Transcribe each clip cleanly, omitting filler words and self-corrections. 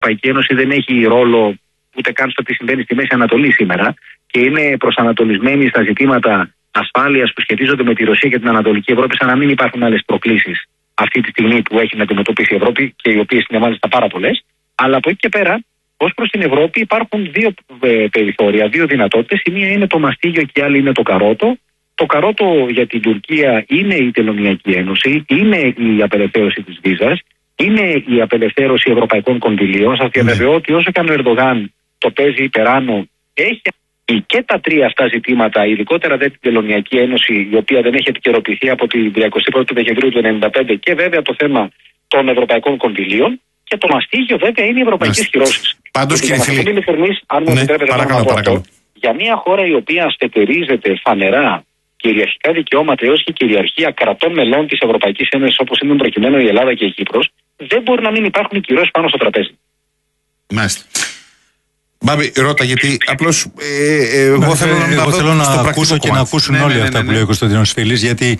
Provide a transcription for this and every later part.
Ευρωπαϊκή Ένωση δεν έχει ρόλο ούτε καν στο τι συμβαίνει στη Μέση Ανατολή σήμερα και είναι προσανατολισμένη στα ζητήματα ασφάλειας που σχετίζονται με τη Ρωσία και την Ανατολική Ευρώπη, σαν να μην υπάρχουν άλλες προκλήσεις αυτή τη στιγμή που έχει να αντιμετωπίσει η Ευρώπη και οι οποίες είναι μάλιστα πάρα πολλές. Αλλά από εκεί και πέρα, ως προς την Ευρώπη, υπάρχουν δύο περιθώρια, δύο δυνατότητες. Η μία είναι το μαστίγιο και η άλλη είναι το καρότο. Το καρότο για την Τουρκία είναι η Τελωνειακή Ένωση, είναι η απελευθέρωση της βίζας, είναι η απελευθέρωση ευρωπαϊκών κονδυλίων. Σας διαβεβαιώ ότι όσο και αν ο Ερντογάν το παίζει υπεράνω, έχει και τα τρία αυτά ζητήματα, ειδικότερα την Τελωνειακή Ένωση, η οποία δεν έχει επικαιροποιηθεί από την 21η Δεκεμβρίου του 1995, και βέβαια το θέμα των ευρωπαϊκών κονδυλίων. Και το μαστίγιο βέβαια είναι οι ευρωπαϊκές κυρώσεις. Πάντως, κύριε Φίλη, αν μου επιτρέπετε να πω αυτό, για μια χώρα η οποία αστερίζεται φανερά κυριαρχικά δικαιώματα έως και κυριαρχία κρατών μελών της Ευρωπαϊκής Ένωσης, όπως είναι προκειμένου η Ελλάδα και η Κύπρος, δεν μπορεί να μην υπάρχουν οι κυρώσεις πάνω στο τραπέζι. Μάλιστα. Μπάμπη, ρώτα, γιατί απλώς εγώ θέλω να ακούσω και να ακούσουν όλοι αυτά που λέει ο Κωνσταντίνος Φίλης, γιατί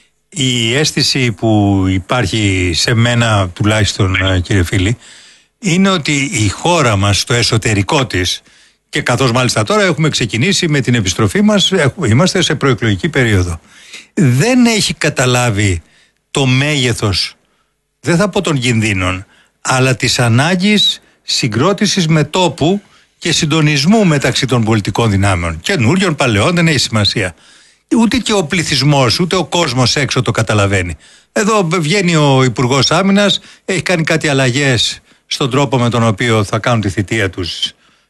η αίσθηση που υπάρχει σε μένα τουλάχιστον, κύριε Φίλη, είναι ότι η χώρα μας στο εσωτερικό της, και καθώς μάλιστα τώρα έχουμε ξεκινήσει με την επιστροφή μας, είμαστε σε προεκλογική περίοδο, δεν έχει καταλάβει το μέγεθος, δεν θα πω των κινδύνων, αλλά της ανάγκης συγκρότησης μετώπου και συντονισμού μεταξύ των πολιτικών δυνάμεων, καινούριων, παλαιών, δεν έχει σημασία. Ούτε και ο πληθυσμός, ούτε ο κόσμος έξω το καταλαβαίνει. Εδώ βγαίνει ο Υπουργός Άμυνας, έχει κάνει κάτι αλλαγές στον τρόπο με τον οποίο θα κάνουν τη θητεία τους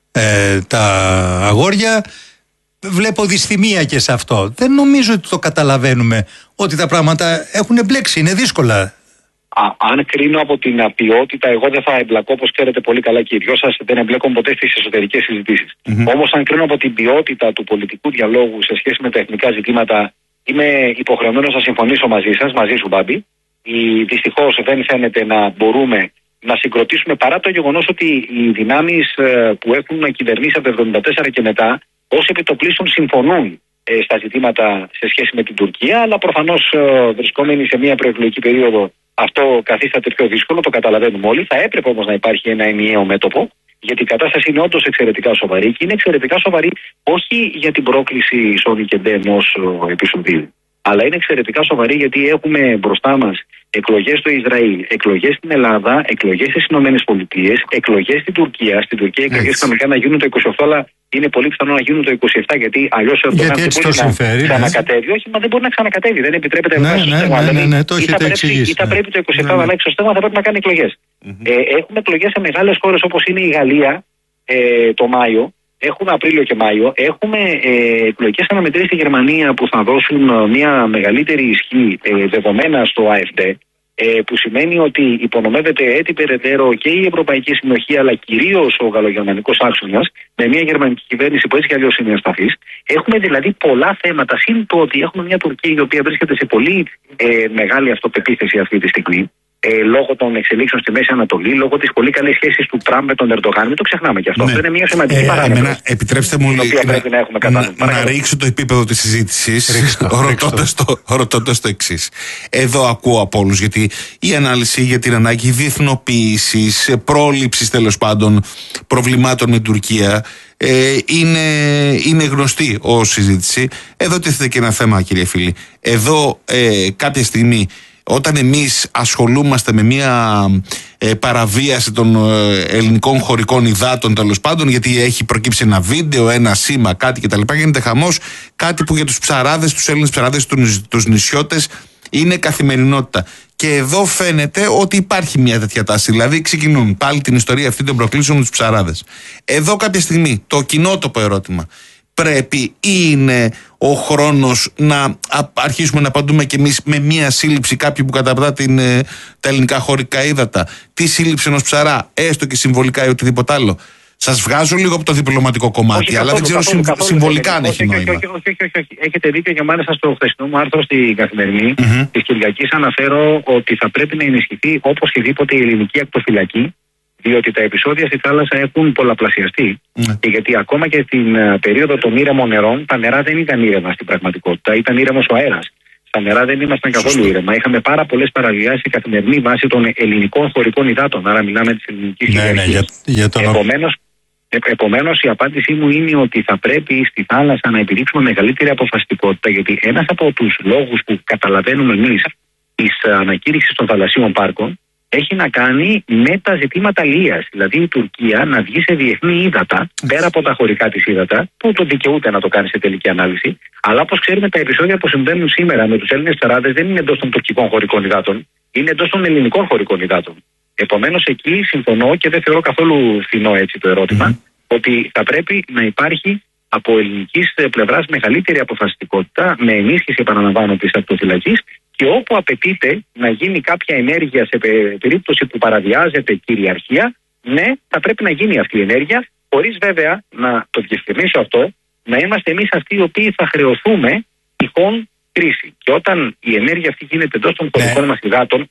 τα αγόρια. Βλέπω δυσθυμία και σε αυτό. Δεν νομίζω ότι το καταλαβαίνουμε, ότι τα πράγματα έχουν μπλέξει, είναι δύσκολα. Αν κρίνω από την ποιότητα, εγώ δεν θα εμπλακώ, όπως ξέρετε πολύ καλά και οι δυο σας, δεν εμπλέκομαι ποτέ στις εσωτερικές συζητήσεις. Όμως, αν κρίνω από την ποιότητα του πολιτικού διαλόγου σε σχέση με τα εθνικά ζητήματα, είμαι υποχρεωμένος να συμφωνήσω μαζί σας, μαζί σου, Μπάμπη. Δυστυχώς δεν φαίνεται να μπορούμε να συγκροτήσουμε, παρά το γεγονός ότι οι δυνάμεις που έχουν κυβερνήσει από το 1974 και μετά, ως επιτοπλίστων συμφωνούν στα ζητήματα σε σχέση με την Τουρκία, αλλά προφανώς βρισκόμενοι σε μια προεκλογική περίοδο, αυτό καθίσταται πιο δύσκολο, το καταλαβαίνουμε όλοι. Θα έπρεπε όμως να υπάρχει ένα ενιαίο μέτωπο, γιατί η κατάσταση είναι όντως εξαιρετικά σοβαρή και είναι εξαιρετικά σοβαρή όχι για την πρόκληση Σόνι και Ντε ενός επεισοδίου, αλλά είναι εξαιρετικά σοβαρή γιατί έχουμε μπροστά μας εκλογές στο Ισραήλ, εκλογές στην Ελλάδα, εκλογές στις Ηνωμένες Πολιτείες, εκλογές στην Τουρκία. Στην Τουρκία οι εκλογές κανονικά να γίνουν το 28, αλλά είναι πολύ πιθανό να γίνουν το 27, γιατί αλλιώς ο Ερντογάν δεν μπορεί να ξανακατέβει. Όχι, μα δεν μπορεί να ξανακατέβει. Δεν επιτρέπεται να κάνει. Το έχετε εξηγήσει. Ή θα πρέπει το 27 να αλλάξει το στέμα, θα πρέπει να κάνει εκλογές. Έχουμε εκλογές σε μεγάλες χώρες όπως είναι η Γαλλία το Μάιο. Έχουμε Απρίλιο και Μάιο. Έχουμε εκλογικές αναμετρήσεις στη Γερμανία που θα δώσουν μια μεγαλύτερη ισχύ δεδομένα στο AfD, που σημαίνει ότι υπονομεύεται έτσι περαιτέρω και η Ευρωπαϊκή Συνοχή, αλλά κυρίως ο γαλλογερμανικός άξονας, με μια γερμανική κυβέρνηση που έτσι κι αλλιώς είναι ασταθής. Έχουμε δηλαδή πολλά θέματα. Συν το ότι έχουμε μια Τουρκία η οποία βρίσκεται σε πολύ μεγάλη αυτοπεποίθηση αυτή τη στιγμή, λόγω των εξελίξεων στη Μέση Ανατολή, λόγω της πολύ καλής σχέσης του Τραμπ με τον Ερντογάν. Μην το ξεχνάμε και αυτό. Αυτό είναι μια σημαντική παράμετρο. Επιτρέψτε μου να ρίξω το επίπεδο της συζήτησης, ρωτώντας το εξής. Εδώ ακούω από όλους, γιατί η ανάλυση για την ανάγκη διεθνοποίησης, πρόληψης τέλος πάντων προβλημάτων με την Τουρκία είναι γνωστή ως συζήτηση. Εδώ τίθεται και ένα θέμα, κύριε Φίλη. Εδώ κάποια στιγμή, όταν εμείς ασχολούμαστε με μια παραβίαση των ελληνικών χωρικών υδάτων τέλος πάντων, γιατί έχει προκύψει ένα βίντεο, ένα σήμα, κάτι κτλ., γίνεται χαμός, κάτι που για τους ψαράδες, τους Έλληνες ψαράδες, τους νησιώτες είναι καθημερινότητα. Και εδώ φαίνεται ότι υπάρχει μια τέτοια τάση. Δηλαδή ξεκινούν πάλι την ιστορία αυτή των προκλήσεων με τους ψαράδες. Εδώ κάποια στιγμή το κοινότοπο ερώτημα: πρέπει ή είναι ο χρόνος να αρχίσουμε να απαντούμε κι εμείς με μία σύλληψη κάποιου που καταπατά τα ελληνικά χωρικά ύδατα, τη σύλληψη ενός ψαρά, έστω και συμβολικά ή οτιδήποτε άλλο? Σας βγάζω λίγο από το διπλωματικό κομμάτι, αλλά δεν ξέρω συμβολικά αν έχει νόημα. Όχι. Έχετε δίκιο, και μάλιστα στο χθεσινό μου άρθρο στην Καθημερινή της Κυριακής αναφέρω ότι θα πρέπει να ενισχυθεί οπωσδήποτε η ελληνική ακτοφυλακή, διότι τα επεισόδια στη θάλασσα έχουν πολλαπλασιαστεί. Και γιατί ακόμα και στην περίοδο των ήρεμων νερών, τα νερά δεν ήταν ήρεμα στην πραγματικότητα, ήταν ήρεμος ο αέρας. στα νερά δεν ήμασταν καθόλου ήρεμα. Είχαμε πάρα πολλές παραβιάσεις σε καθημερινή βάση των ελληνικών χωρικών υδάτων. Άρα μιλάμε της ελληνικής κυριαρχίας. Επομένως, η απάντησή μου είναι ότι θα πρέπει στη θάλασσα να επιδείξουμε μεγαλύτερη αποφασιστικότητα, γιατί ένας από τους λόγους που καταλαβαίνουμε εμείς της ανακήρυξης των θαλασσίων πάρκων έχει να κάνει με τα ζητήματα αλίας. Δηλαδή η Τουρκία να βγει σε διεθνή ύδατα, πέρα από τα χωρικά της ύδατα, που το δικαιούται να το κάνει σε τελική ανάλυση. Αλλά όπως ξέρουμε, τα επεισόδια που συμβαίνουν σήμερα με τους Έλληνες ψαράδες δεν είναι εντός των τουρκικών χωρικών υδάτων, είναι εντός των ελληνικών χωρικών υδάτων. Επομένως, εκεί συμφωνώ και δεν θεωρώ καθόλου φθηνό έτσι το ερώτημα, ότι θα πρέπει να υπάρχει από ελληνικής πλευράς μεγαλύτερη αποφασιστικότητα, με ενίσχυση, επαναλαμβάνω, της ακτοφυλακής, και όπου απαιτείται να γίνει κάποια ενέργεια σε περίπτωση που παραβιάζεται κυριαρχία, ναι, θα πρέπει να γίνει αυτή η ενέργεια, χωρίς βέβαια, να το διευκρινίσω αυτό, να είμαστε εμείς αυτοί οι οποίοι θα χρεωθούμε τυχόν κρίση. Και όταν η ενέργεια αυτή γίνεται εντός των χωρικών μας υδάτων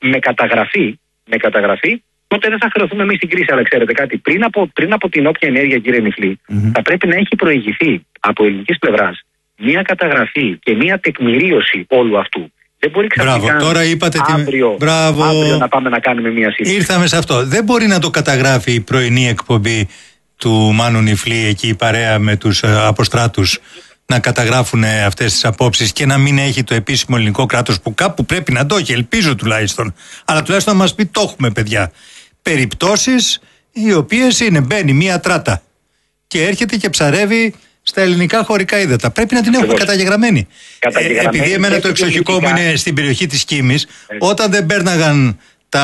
με καταγραφή, τότε δεν θα χρεωθούμε εμείς την κρίση. Αλλά ξέρετε κάτι, πριν από την όποια ενέργεια, κύριε Νιφλή, θα πρέπει να έχει προηγηθεί από ελληνικής πλευράς μία καταγραφή και μία τεκμηρίωση όλου αυτού. Δεν μπορεί ξαφνικά τώρα είπατε αύριο να πάμε να κάνουμε μία σύσταση. Ήρθαμε σε αυτό. Δεν μπορεί να το καταγράφει η πρωινή εκπομπή του Μάνου Νιφλή, εκεί η παρέα με τους αποστράτους, να καταγράφουν αυτές τις απόψεις και να μην έχει το επίσημο ελληνικό κράτος, που κάπου πρέπει να το έχει, ελπίζω τουλάχιστον. Αλλά τουλάχιστον να μας πει, το έχουμε, παιδιά. Περιπτώσεις οι οποίες μπαίνει μία τράτα και έρχεται και ψαρεύει στα ελληνικά χωρικά ύδατα. Πρέπει να την έχουμε καταγεγραμμένη. Επειδή εμένα το εξοχικό μου είναι στην περιοχή της Κίμης, όταν δεν πέρναγαν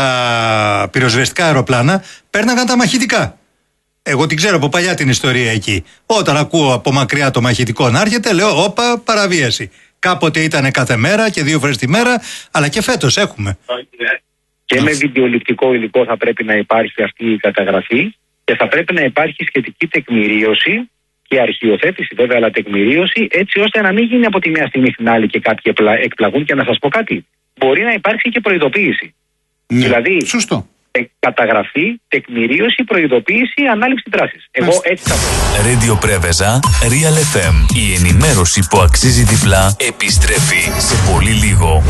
τα πυροσβεστικά αεροπλάνα, πέρναγαν τα μαχητικά. Εγώ την ξέρω από παλιά την ιστορία εκεί. Όταν ακούω από μακριά το μαχητικό να έρχεται, λέω, όπα, παραβίαση. Κάποτε ήταν κάθε μέρα και 2 φορές τη μέρα, αλλά και φέτος έχουμε. Και με βιντεοληπτικό υλικό θα πρέπει να υπάρχει αυτή η καταγραφή και θα πρέπει να υπάρχει σχετική τεκμηρίωση και αρχιοθέτηση βέβαια, αλλά τεκμηρίωση, έτσι ώστε να μην γίνει από τη μια στιγμή στην άλλη και κάποιοι εκπλαγούν. Και να σας πω κάτι, μπορεί να υπάρξει και προειδοποίηση. Δηλαδή, σωστό. Καταγραφή, τεκμηρίωση, προειδοποίηση, ανάληψη δράσης. Εγώ έτσι θα πω. Radio Πρέβεζα, Real FM. Η ενημέρωση που αξίζει διπλά επιστρέφει σε πολύ λίγο.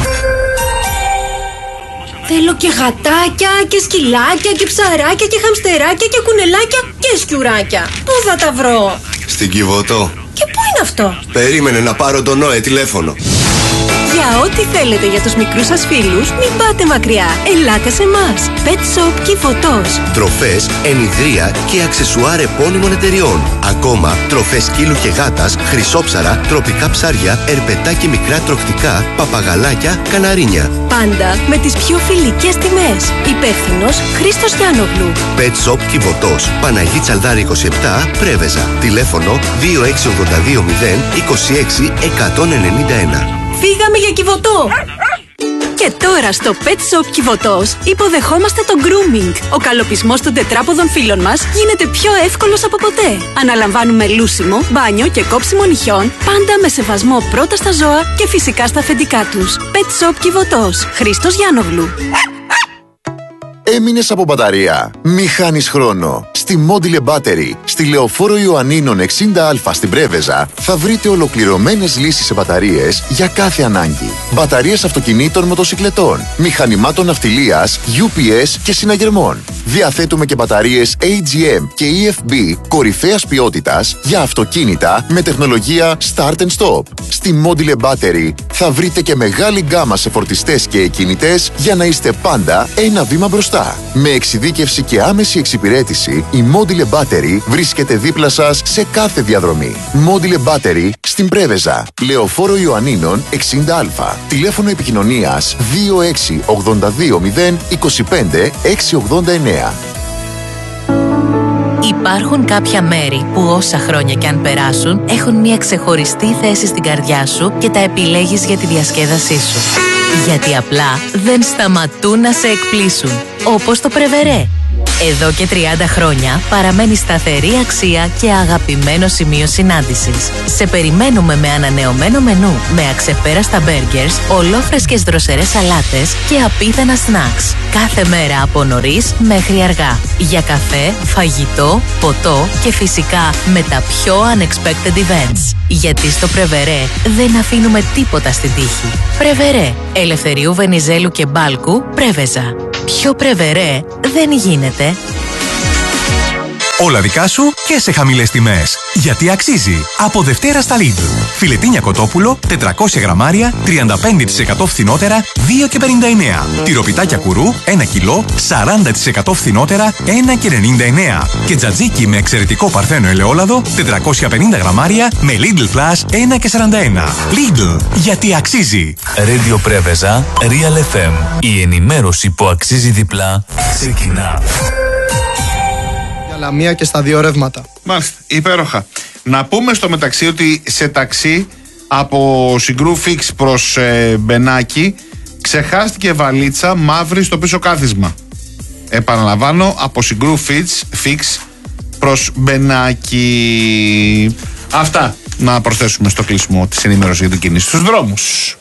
Θέλω και γατάκια και σκυλάκια και ψαράκια και χαμστεράκια και κουνελάκια και σκιουράκια. Πού θα τα βρω? Στην Κιβωτό. Και πού είναι αυτό? Περίμενε να πάρω τον Νόε τηλέφωνο. Για ό,τι θέλετε για τους μικρούς σας φίλους, μην πάτε μακριά. Ελάτε σε εμάς. Pet Shop Κιβωτός. Τροφές, ενιδρία και αξεσουάρ επώνυμων εταιριών. Ακόμα, τροφές σκύλου και γάτας, χρυσόψαρα, τροπικά ψάρια, ερπετά και μικρά τροχτικά, παπαγαλάκια, καναρίνια. Πάντα με τις πιο φιλικές τιμές. Υπεύθυνος Χρήστος Γιάννογλου. Pet Shop Κιβωτός. Παναγί Τσαλδάρη 27, Πρέβεζα. Τηλέφωνο 2682 026 191. Φύγαμε για Κιβωτό! Και τώρα στο Pet Shop Κιβωτός υποδεχόμαστε το grooming. Ο καλοπισμός των τετράποδων φίλων μας γίνεται πιο εύκολος από ποτέ. Αναλαμβάνουμε λούσιμο, μπάνιο και κόψιμο νυχιών, πάντα με σεβασμό πρώτα στα ζώα και φυσικά στα αφεντικά τους. Pet Shop Κιβωτός. Χρήστος Γιάννογλου. Έμεινες από μπαταρία? Μη χάνεις χρόνο. Στη Module Battery, στη Λεωφόρο Ιωαννίνων 60Α στην Πρέβεζα, θα βρείτε ολοκληρωμένες λύσεις σε μπαταρίες για κάθε ανάγκη. Μπαταρίες αυτοκινήτων, μοτοσικλετών, μηχανημάτων ναυτιλίας, UPS και συναγερμών. Διαθέτουμε και μπαταρίες AGM και EFB κορυφαίας ποιότητας για αυτοκίνητα με τεχνολογία Start and Stop. Στη Module Battery θα βρείτε και μεγάλη γκάμα σε φορτιστές και εκκινητές για να είστε πάντα ένα βήμα μπροστά. Με εξειδίκευση και άμεση εξυπηρέτηση, η Module Battery βρίσκεται δίπλα σας σε κάθε διαδρομή. Module Battery στην Πρέβεζα, Λεωφόρο Ιωαννίνων 60Α. Τηλέφωνο επικοινωνίας 2682 025 689. Υπάρχουν κάποια μέρη που όσα χρόνια κι αν περάσουν έχουν μια ξεχωριστή θέση στην καρδιά σου και τα επιλέγεις για τη διασκέδασή σου. Γιατί απλά δεν σταματούν να σε εκπλήσουν. Όπως το Πρεβερέ. Εδώ και 30 χρόνια παραμένει σταθερή αξία και αγαπημένο σημείο συνάντησης. Σε περιμένουμε με ανανεωμένο μενού, με αξεπέραστα μπέργκερς, ολόφρεσκες δροσερές σαλάτες και απίθανα σνακς. Κάθε μέρα από νωρίς μέχρι αργά. Για καφέ, φαγητό, ποτό και φυσικά με τα πιο unexpected events. Γιατί στο Πρεβερέ δεν αφήνουμε τίποτα στην τύχη. Πρεβερέ, Ελευθερίου Βενιζέλου και Μπάλκου, Πρέβεζα. Πιο Πρεβερέ δεν γίνεται. Όλα δικά σου και σε χαμηλές τιμές. Γιατί αξίζει. Από Δευτέρα στα Lidl. Φιλετίνια κοτόπουλο, 400 γραμμάρια, 35% φθηνότερα, 2,59. Τυροπιτάκια κουρού, 1 κιλό, 40% φθηνότερα, 1,99. Και τζατζίκι με εξαιρετικό παρθένο ελαιόλαδο, 450 γραμμάρια, με Lidl Plus, 1,41. Lidl. Γιατί αξίζει. Radio Πρέβεζα, Real FM. Η ενημέρωση που αξίζει διπλά ξεκινά. Λαμία και στα δύο ρεύματα. Μάλιστα, υπέροχα. Να πούμε στο μεταξύ ότι σε ταξί από Συγκρού Φίξ προς Μπενάκη ξεχάστηκε βαλίτσα μαύρη στο πίσω κάθισμα. Επαναλαμβάνω, από Συγκρού Φίξ προς Μπενάκη. Αυτά να προσθέσουμε στο κλείσιμο της ενημέρωσης για την κίνηση στους δρόμους.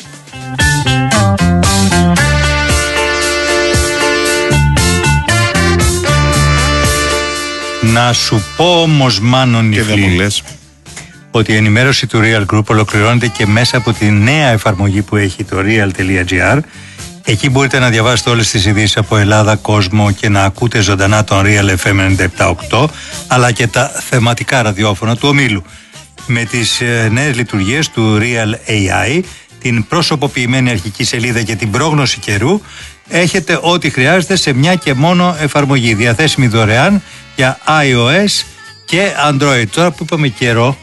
Να σου πω όμως, Μάνον Ιφλή, ότι η ενημέρωση του Real Group ολοκληρώνεται και μέσα από τη νέα εφαρμογή που έχει το real.gr. Εκεί μπορείτε να διαβάσετε όλες τις ειδήσεις από Ελλάδα, κόσμο και να ακούτε ζωντανά τον Real FM 97.8, αλλά και τα θεματικά ραδιόφωνα του ομίλου. Με τις νέες λειτουργίες του Real AI, την προσωποποιημένη αρχική σελίδα και την πρόγνωση καιρού, έχετε ό,τι χρειάζεται σε μια και μόνο εφαρμογή, διαθέσιμη δωρεάν για iOS και Android. Τώρα που είπαμε καιρό,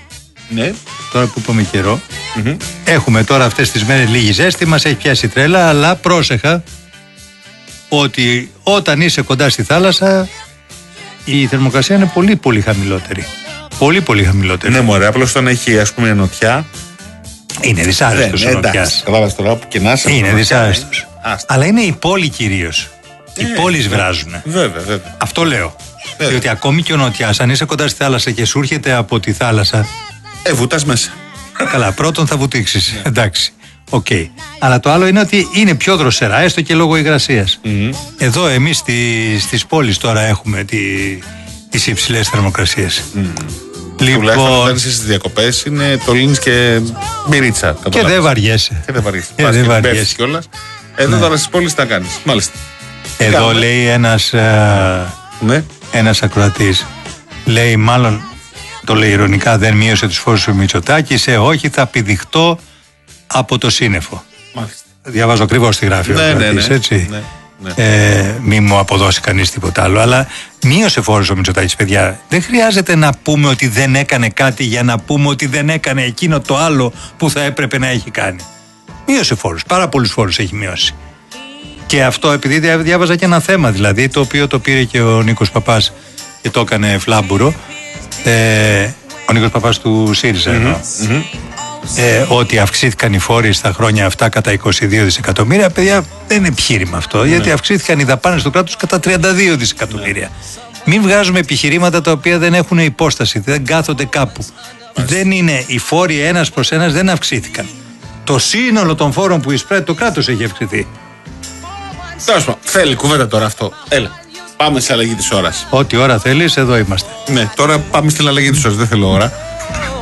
έχουμε τώρα αυτές τις μέρες λίγη ζέστη, μας έχει πιάσει τρέλα, αλλά πρόσεχα ότι όταν είσαι κοντά στη θάλασσα η θερμοκρασία είναι πολύ πολύ χαμηλότερη. Πολύ πολύ χαμηλότερη. Ναι μωρέ, απλώς όταν έχει ας πούμε νοτιά είναι δυσάρεστος ο νοτιάς. Κατάλαβες τώρα που και να είσαι. Είναι δυσάρεστος. Αλλά είναι η πόλη κυρίως. Οι πόλεις βράζουν. Βέβαια. Αυτό λέω. Διότι ακόμη και ο νοτιάς, αν είσαι κοντά στη θάλασσα και σου έρχεται από τη θάλασσα. Βουτάς μέσα. Καλά, πρώτον θα βουτήξεις. Εντάξει. Οκ. Αλλά το άλλο είναι ότι είναι πιο δροσερά, έστω και λόγω υγρασίας. Εδώ εμείς στις πόλεις τώρα έχουμε τις υψηλές θερμοκρασίες. Λοιπόν, όταν είσαι στις διακοπές είναι το λύνεις και μπυρίτσα. Και δεν βαριέσαι. Δεν βαριέσαι κιόλας. Εδώ τώρα στις πόλεις τα κάνεις. Μάλιστα. Εδώ λέει ένας ακροατής, λέει μάλλον, το λέει ειρωνικά, δεν μείωσε τους φόρους του Μητσοτάκης, όχι, θα πηδηχτώ από το σύννεφο. Μάλιστα. Διαβάζω ακριβώς τη γράφει ο ακροατής, έτσι. Μη μου αποδώσει κανείς τίποτα άλλο, αλλά μείωσε φόρους ο Μητσοτάκης, παιδιά. Δεν χρειάζεται να πούμε ότι δεν έκανε κάτι για να πούμε ότι δεν έκανε εκείνο το άλλο που θα έπρεπε να έχει κάνει. Μείωσε φόρους, πάρα πολλούς φόρους έχει μειώσει. Και αυτό επειδή διάβαζα και ένα θέμα, δηλαδή, το οποίο το πήρε και ο Νίκος Παπάς και το έκανε φλάμπουρο. Ο Νίκος Παπάς του ΣΥΡΙΖΑ, ότι αυξήθηκαν οι φόροι στα χρόνια αυτά κατά 22 δισεκατομμύρια. Παιδιά, δεν είναι επιχείρημα αυτό, γιατί αυξήθηκαν οι δαπάνες του κράτους κατά 32 δισεκατομμύρια. Μην βγάζουμε επιχειρήματα τα οποία δεν έχουν υπόσταση, δεν κάθονται κάπου. Δεν είναι, οι φόροι ένας προς ένας δεν αυξήθηκαν. Το σύνολο των φόρων που εισπράττει το κράτος έχει αυξηθεί. Τέλος πάντων, θέλει κουβέντα τώρα αυτό. Έλα, πάμε σε αλλαγή της ώρας. Ό,τι ώρα θέλεις, εδώ είμαστε. Ναι, τώρα πάμε στην αλλαγή της ώρας, δεν θέλω ώρα.